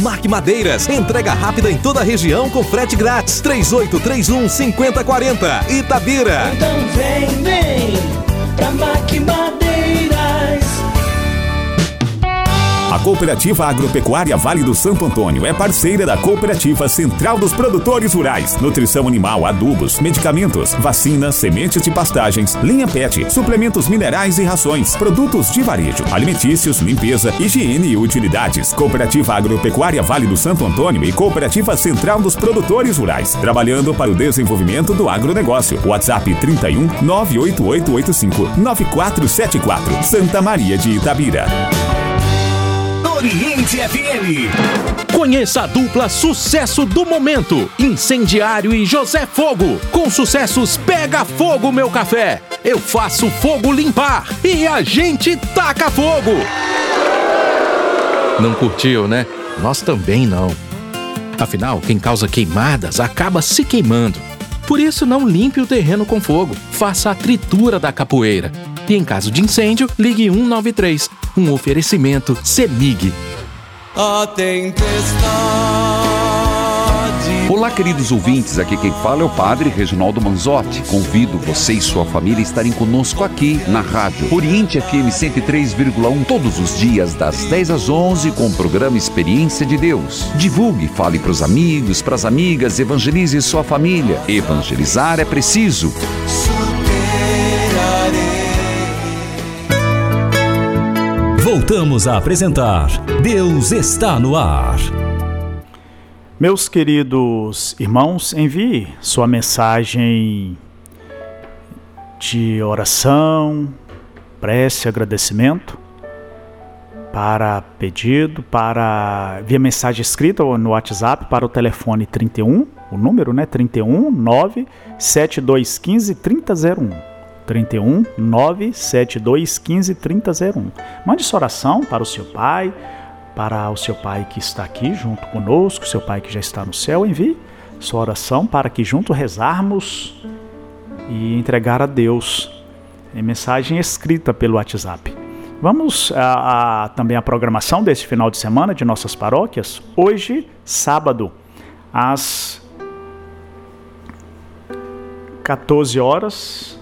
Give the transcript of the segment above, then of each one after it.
Semarc Madeiras, entrega rápida em toda a região com frete grátis. 3831-5040. Itabira. Então vem pra Mac Madeiras. A Cooperativa Agropecuária Vale do Santo Antônio é parceira da Cooperativa Central dos Produtores Rurais. Nutrição animal, adubos, medicamentos, vacinas, sementes de pastagens, linha PET, suplementos minerais e rações, produtos de varejo, alimentícios, limpeza, higiene e utilidades. Cooperativa Agropecuária Vale do Santo Antônio e Cooperativa Central dos Produtores Rurais, trabalhando para o desenvolvimento do agronegócio. WhatsApp 31 98885 9474. Santa Maria de Itabira. Oriente FM. Conheça a dupla sucesso do momento, Incendiário e José Fogo. Com sucessos Pega Fogo Meu Café, Eu Faço Fogo Limpar e A Gente Taca Fogo. Não curtiu, né? Nós também não. Afinal, quem causa queimadas acaba se queimando. Por isso, não limpe o terreno com fogo. Faça a tritura da capoeira. E em caso de incêndio, ligue 193. Um oferecimento CEMIG. A tempestade. Olá, queridos ouvintes, aqui quem fala é o Padre Reginaldo Manzotti. Convido você e sua família a estarem conosco aqui na rádio Oriente FM 103,1 todos os dias das 10 às 11 com o programa Experiência de Deus. Divulgue, fale para os amigos, para as amigas, evangelize sua família. Evangelizar é preciso. Voltamos a apresentar Deus está no ar. Meus queridos irmãos, envie sua mensagem de oração, prece, agradecimento, para pedido, via mensagem escrita ou no WhatsApp para o telefone 31, o número, 31 97215 3001. 31 97215 3001. Mande sua oração para o seu pai que está aqui junto conosco, seu pai que já está no céu. Envie sua oração para que juntos rezarmos e entregar a Deus em mensagem escrita pelo WhatsApp. Vamos também à programação deste final de semana de nossas paróquias. Hoje, sábado, às 14 horas...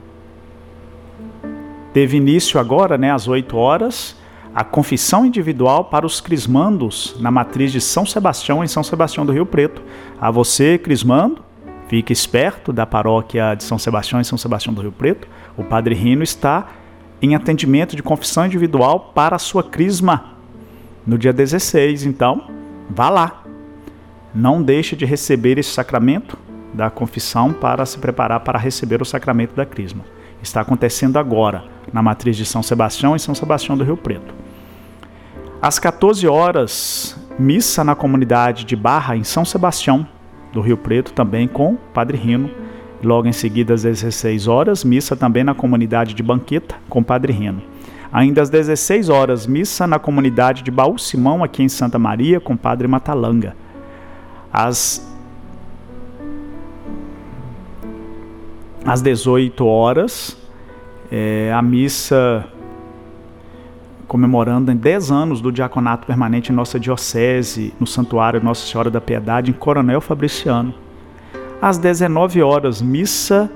Teve início agora, às 8 horas, a confissão individual para os crismandos na matriz de São Sebastião, em São Sebastião do Rio Preto. A você, crismando, fique esperto da paróquia de São Sebastião, em São Sebastião do Rio Preto. O Padre Rino está em atendimento de confissão individual para a sua crisma no dia 16. Então, vá lá. Não deixe de receber esse sacramento da confissão para se preparar para receber o sacramento da crisma. Está acontecendo agora, na matriz de São Sebastião, em São Sebastião do Rio Preto. Às 14 horas, missa na comunidade de Barra, em São Sebastião do Rio Preto, também com o Padre Rino. Logo em seguida, às 16 horas, missa também na comunidade de Banqueta, com o Padre Rino. Ainda às 16 horas, missa na comunidade de Baú Simão, aqui em Santa Maria, com o Padre Matalanga. Às 18 horas, a missa comemorando em 10 anos do diaconato permanente em nossa diocese, no Santuário Nossa Senhora da Piedade, em Coronel Fabriciano. Às 19 horas, missa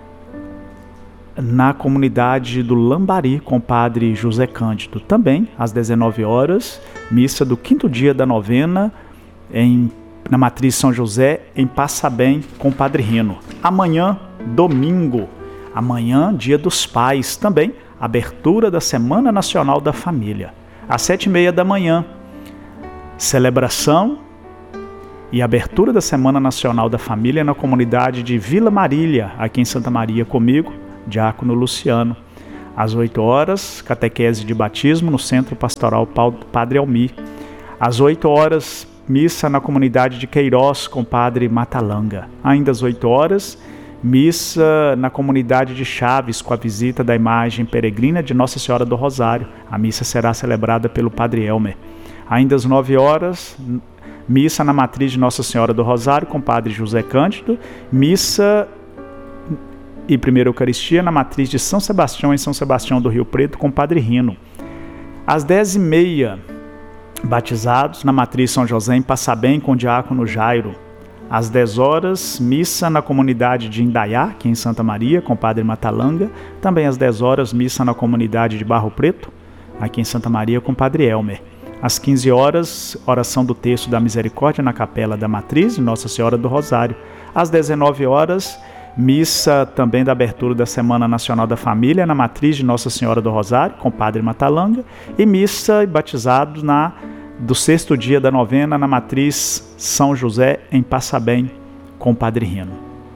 na comunidade do Lambari, com o Padre José Cândido. Também, às 19 horas, missa do 5º dia da novena, na matriz São José, em Passabém, com o Padre Rino. Amanhã, domingo, dia dos pais, também abertura da Semana Nacional da Família. Às 7h30 da manhã, celebração e abertura da Semana Nacional da Família na comunidade de Vila Marília, aqui em Santa Maria, comigo, diácono Luciano. Às 8 horas, catequese de batismo no Centro Pastoral Padre Almir. Às 8 horas, missa na comunidade de Queiroz com o Padre Matalanga. Ainda às 8 horas, missa na comunidade de Chaves com a visita da imagem peregrina de Nossa Senhora do Rosário. A missa será celebrada pelo Padre Elmer. Ainda às 9 horas, missa na matriz de Nossa Senhora do Rosário com o Padre José Cândido. Missa e primeira Eucaristia na matriz de São Sebastião, em São Sebastião do Rio Preto, com o Padre Rino. Às 10h30, batizados na Matriz São José em Passabém com o diácono Jairo. Às 10 horas, missa na comunidade de Indaiá, aqui em Santa Maria, com o padre Matalanga. Também às 10 horas, missa na comunidade de Barro Preto, aqui em Santa Maria, com o padre Elmer. Às 15 horas, oração do Terço da Misericórdia na Capela da Matriz, Nossa Senhora do Rosário. Às 19 horas, missa também da abertura da Semana Nacional da Família na Matriz de Nossa Senhora do Rosário, com o padre Matalanga. E missa e batizados do 6º dia da novena na Matriz São José em Passabém, com o padre Rino.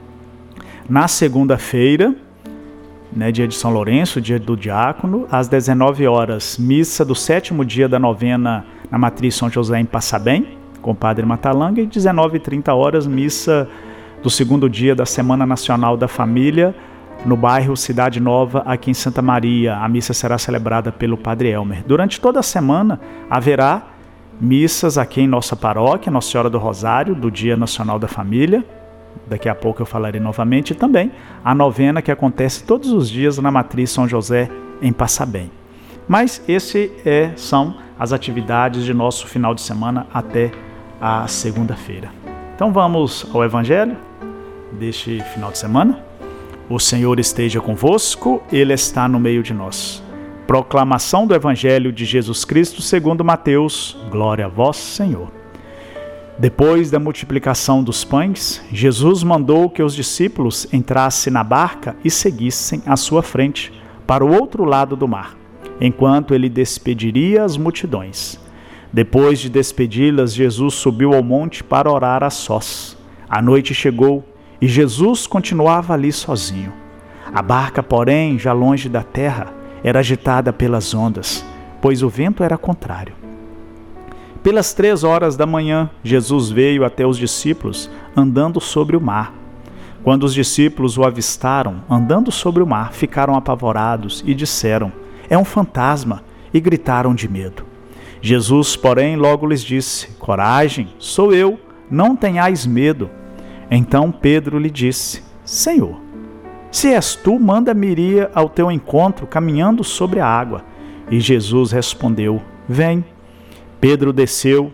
Na segunda-feira, dia de São Lourenço, dia do diácono, às 19 horas, missa do 7º dia da novena na Matriz São José em Passabém, com o padre Matalanga, e 19h30, missa do 2º dia da Semana Nacional da Família, no bairro Cidade Nova, aqui em Santa Maria. A missa será celebrada pelo padre Elmer. Durante toda a semana haverá missas aqui em nossa paróquia, Nossa Senhora do Rosário, do Dia Nacional da Família. Daqui a pouco eu falarei novamente. E também a novena que acontece todos os dias na Matriz São José em Passabém. Mas são as atividades de nosso final de semana até a segunda-feira. Então vamos ao Evangelho deste final de semana. O Senhor esteja convosco, Ele está no meio de nós. Proclamação do Evangelho de Jesus Cristo segundo Mateus. Glória a vós, Senhor. Depois da multiplicação dos pães, Jesus mandou que os discípulos entrassem na barca e seguissem à sua frente, para o outro lado do mar, enquanto ele despediria as multidões. Depois de despedi-las, Jesus subiu ao monte para orar a sós. A noite chegou e Jesus continuava ali sozinho. A barca, porém, já longe da terra, era agitada pelas ondas, pois o vento era contrário. Pelas 3 horas da manhã, Jesus veio até os discípulos andando sobre o mar. Quando os discípulos o avistaram andando sobre o mar, ficaram apavorados e disseram: "É um fantasma", e gritaram de medo. Jesus, porém, logo lhes disse: "Coragem, sou eu, não tenhais medo." Então Pedro lhe disse: "Senhor, se és tu, manda-me ir ao teu encontro caminhando sobre a água." E Jesus respondeu: "Vem." Pedro desceu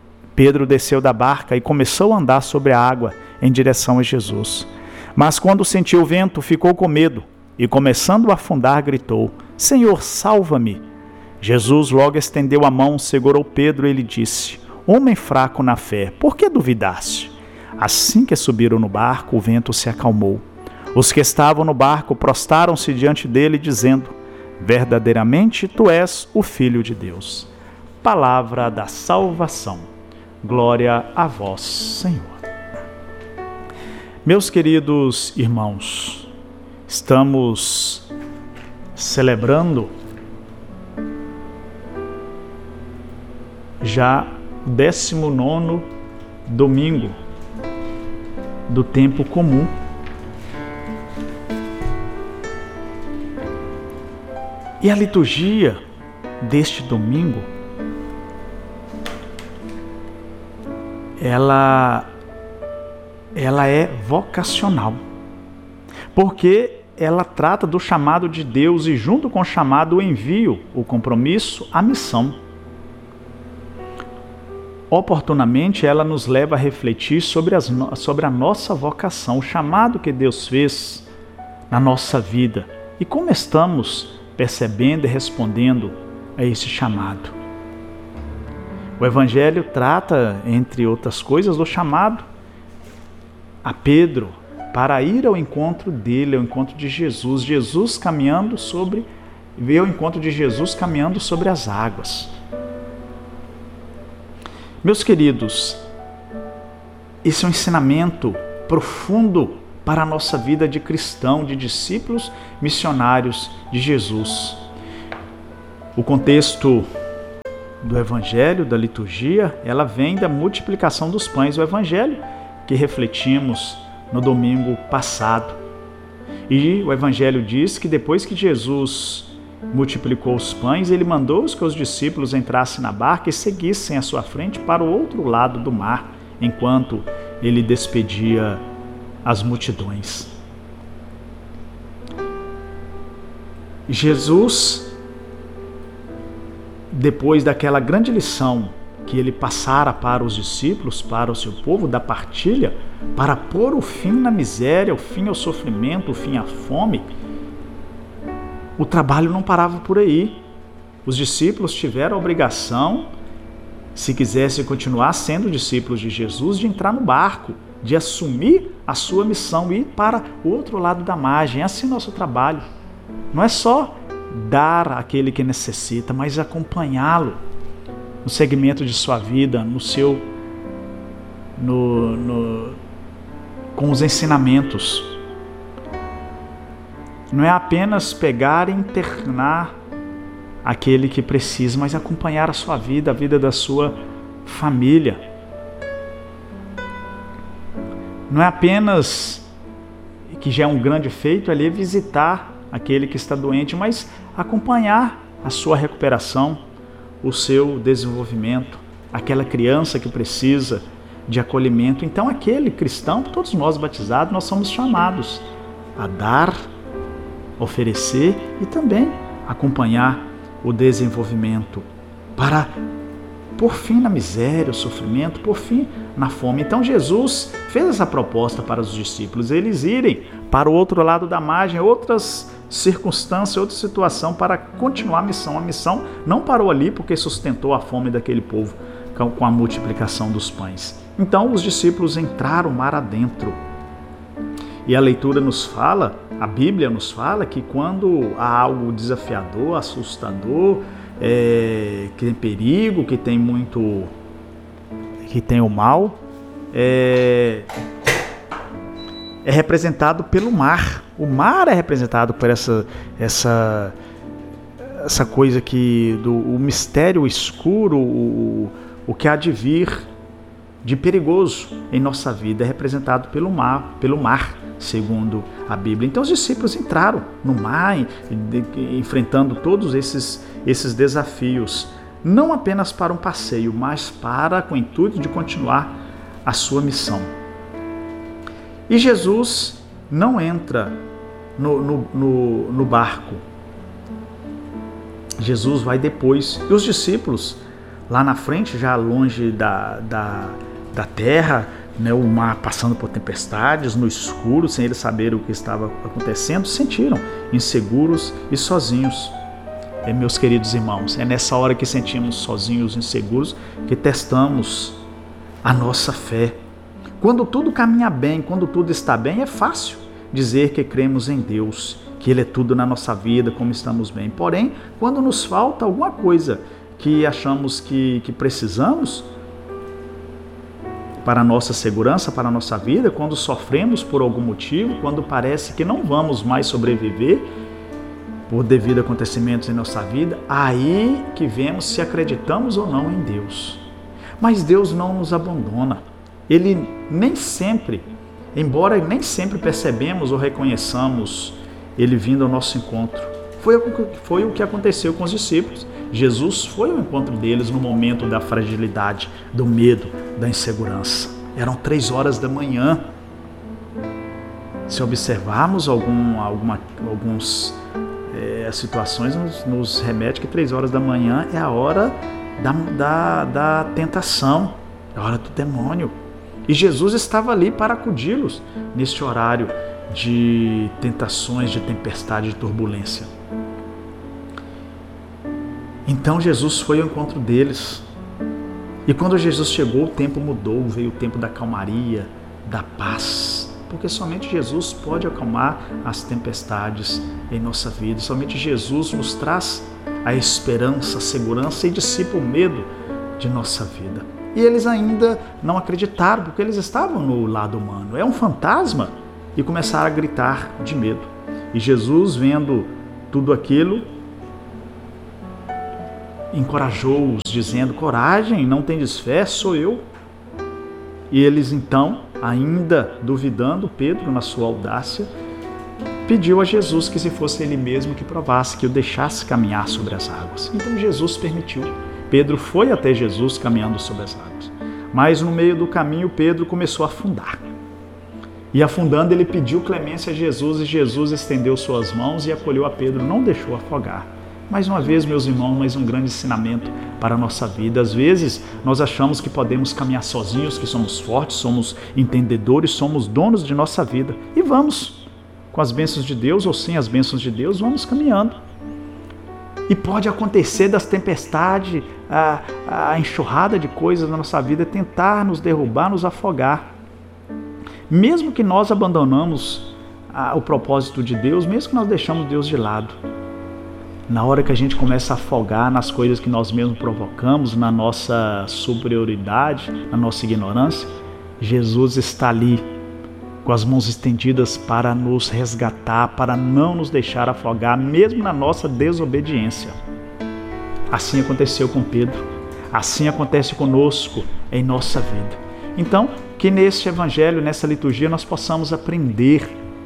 da barca e começou a andar sobre a água em direção a Jesus. Mas quando sentiu o vento, ficou com medo e, começando a afundar, gritou: "Senhor, salva-me!" Jesus logo estendeu a mão, segurou Pedro e lhe disse: "Homem fraco na fé, por que duvidaste?" Assim que subiram no barco, o vento se acalmou. Os que estavam no barco prostraram-se diante dele, dizendo: "Verdadeiramente tu és o Filho de Deus." Palavra da salvação. Glória a vós, Senhor. Meus queridos irmãos, estamos celebrando já o 19º domingo do tempo comum. E a liturgia deste domingo, ela é vocacional, porque ela trata do chamado de Deus e, junto com o chamado, o envio, o compromisso, a missão. Oportunamente, ela nos leva a refletir sobre a nossa vocação, o chamado que Deus fez na nossa vida e como estamos percebendo e respondendo a esse chamado. O Evangelho trata, entre outras coisas, do chamado a Pedro para ir ao encontro dele, ao encontro de Jesus. Veio ao encontro de Jesus caminhando sobre as águas. Meus queridos, esse é um ensinamento profundo para a nossa vida de cristão, de discípulos missionários de Jesus. O contexto do Evangelho, da liturgia, ela vem da multiplicação dos pães. O Evangelho que refletimos no domingo passado. E o Evangelho diz que depois que Jesus multiplicou os pães, ele mandou que os discípulos entrassem na barca e seguissem à sua frente para o outro lado do mar, enquanto ele despedia as multidões. Jesus, depois daquela grande lição que ele passara para os discípulos, para o seu povo, da partilha, para pôr o fim na miséria, o fim ao sofrimento, o fim à fome, o trabalho não parava por aí. Os discípulos tiveram a obrigação, se quisessem continuar sendo discípulos de Jesus, de entrar no barco, de assumir a sua missão e ir para o outro lado da margem. É assim o nosso trabalho. Não é só dar àquele que necessita, mas acompanhá-lo no segmento de sua vida, com os ensinamentos. Não é apenas pegar e internar aquele que precisa, mas acompanhar a sua vida, a vida da sua família. Não é apenas, que já é um grande feito ali, visitar aquele que está doente, mas acompanhar a sua recuperação, o seu desenvolvimento, aquela criança que precisa de acolhimento. Então aquele cristão, todos nós batizados, nós somos chamados a dar, oferecer e também acompanhar o desenvolvimento para pôr fim na miséria, o sofrimento, pôr fim na fome. Então Jesus fez essa proposta para os discípulos, eles irem para o outro lado da margem, outras circunstâncias, outra situação para continuar a missão. A missão não parou ali porque sustentou a fome daquele povo com a multiplicação dos pães. Então os discípulos entraram mar adentro. E a leitura nos fala, a Bíblia nos fala que quando há algo desafiador, assustador, que tem perigo, que tem o mal, é representado pelo mar. O mar é representado por essa coisa o mistério escuro, o que há de vir de perigoso em nossa vida é representado pelo mar, segundo a Bíblia. Então os discípulos entraram no mar, enfrentando todos esses desafios, não apenas para um passeio, mas com o intuito de continuar a sua missão. E Jesus não entra no barco. Jesus vai depois. E os discípulos, lá na frente, já longe da terra, né, o mar passando por tempestades, no escuro, sem eles saberem o que estava acontecendo, sentiram inseguros e sozinhos. Meus queridos irmãos, é nessa hora que sentimos sozinhos, inseguros, que testamos a nossa fé. Quando tudo caminha bem, quando tudo está bem, é fácil dizer que cremos em Deus, que Ele é tudo na nossa vida, como estamos bem. Porém, quando nos falta alguma coisa que achamos que precisamos para a nossa segurança, para a nossa vida, quando sofremos por algum motivo, quando parece que não vamos mais sobreviver por devido a acontecimentos em nossa vida, aí que vemos se acreditamos ou não em Deus. Mas Deus não nos abandona. Ele nem sempre, embora nem sempre percebemos ou reconheçamos Ele vindo ao nosso encontro. Foi o que aconteceu com os discípulos. Jesus foi ao encontro deles no momento da fragilidade, do medo, da insegurança. Eram 3 horas da manhã. Se observarmos algumas situações, nos remete que 3 horas da manhã é a hora da tentação, é a hora do demônio. E Jesus estava ali para acudi-los neste horário de tentações, de tempestade, de turbulência. Então Jesus foi ao encontro deles. E quando Jesus chegou, o tempo mudou, veio o tempo da calmaria, da paz. Porque somente Jesus pode acalmar as tempestades em nossa vida. Somente Jesus nos traz a esperança, a segurança e dissipa o medo de nossa vida. E eles ainda não acreditaram, porque eles estavam no lado humano. É um fantasma. E começaram a gritar de medo. E Jesus, vendo tudo aquilo, encorajou-os, dizendo: coragem, não tendes fé, sou eu. E eles então, ainda duvidando, Pedro, na sua audácia, pediu a Jesus que, se fosse ele mesmo que provasse, que o deixasse caminhar sobre as águas. Então Jesus permitiu. Pedro foi até Jesus caminhando sobre as águas. Mas no meio do caminho, Pedro começou a afundar. E afundando, ele pediu clemência a Jesus, e Jesus estendeu suas mãos e acolheu a Pedro, não deixou afogar. Mais uma vez, meus irmãos, mais um grande ensinamento para a nossa vida. Às vezes nós achamos que podemos caminhar sozinhos, que somos fortes, somos entendedores, somos donos de nossa vida. E vamos, com as bênçãos de Deus ou sem as bênçãos de Deus, vamos caminhando. E pode acontecer das tempestades, a enxurrada de coisas na nossa vida tentar nos derrubar, nos afogar. Mesmo que nós abandonamos o propósito de Deus, mesmo que nós deixamos Deus de lado, na hora que a gente começa a afogar nas coisas que nós mesmos provocamos, na nossa superioridade, na nossa ignorância, Jesus está ali, com as mãos estendidas para nos resgatar, para não nos deixar afogar, mesmo na nossa desobediência. Assim aconteceu com Pedro, assim acontece conosco em nossa vida. Então, que neste evangelho, nessa liturgia, nós possamos aprender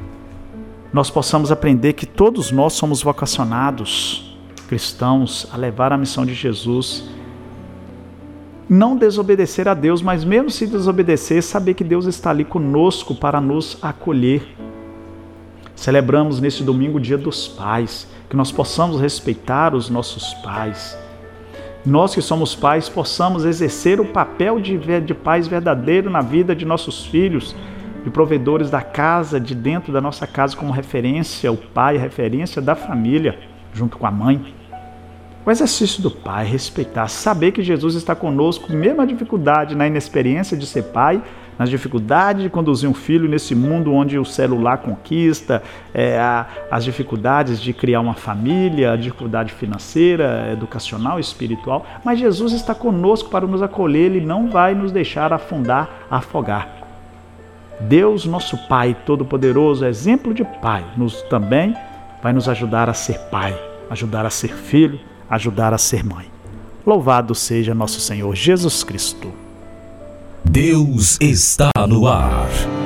que todos nós somos vocacionados, cristãos, a levar a missão de Jesus. Não desobedecer a Deus, mas mesmo se desobedecer, saber que Deus está ali conosco para nos acolher. Celebramos neste domingo o Dia dos Pais, que nós possamos respeitar os nossos pais. Nós que somos pais, possamos exercer o papel de pais verdadeiro na vida de nossos filhos, de provedores da casa, de dentro da nossa casa como referência, o pai, referência da família, junto com a mãe. O exercício do pai, respeitar, saber que Jesus está conosco, mesmo a dificuldade na inexperiência de ser pai, nas dificuldades de conduzir um filho nesse mundo onde o celular conquista, as dificuldades de criar uma família, a dificuldade financeira, educacional, espiritual, mas Jesus está conosco para nos acolher, Ele não vai nos deixar afundar, afogar. Deus, nosso Pai Todo-Poderoso, exemplo de Pai, também vai nos ajudar a ser pai, ajudar a ser filho, ajudar a ser mãe. Louvado seja nosso Senhor Jesus Cristo. Deus está no ar.